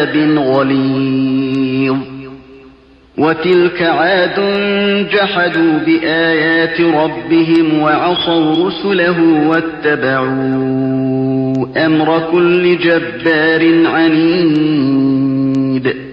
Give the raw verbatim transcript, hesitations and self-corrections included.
غليظ. وتلك عاد جحدوا بآيات ربهم وعصوا رسله واتبعوا أمر كل جبار عنيد.